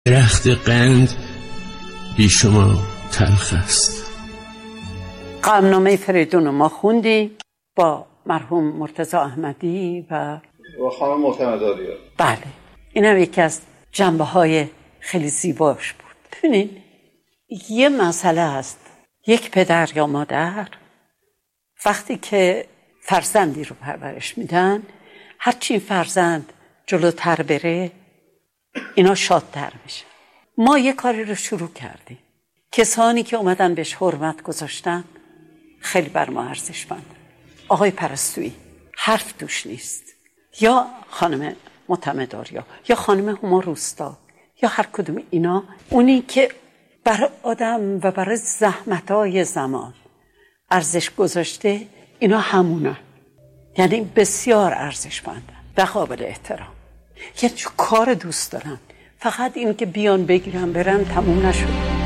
درخت قند بی شما تلخ است. غمنامه فریدون رو ما خوندیم با مرحوم مرتضی احمدی و خانم معتمدآریا. بله، این هم یکی از جنبه‌های خیلی زیباش بود. ببینید یه مسئله است، یک پدر یا مادر وقتی که فرزندی رو پرورش میدن، هرچی فرزند جلوتر بره اینا شادتر میشن. ما یه کاری رو شروع کردیم، کسانی که اومدن بهش حرمت گذاشتن خیلی بر ما ارزشمند. آقای پرستویی حرف توش نیست، یا خانم معتمدآریا یا خانم هما روستا یا هر کدوم اینا، اونی که برای آدم و برای زحمتای زمان ارزش گذاشته، اینا همونن، یعنی بسیار ارزشمندن و قابل احترام. یه کار دوست دارن، فقط این که بیان بگیرن برن تموم نشد.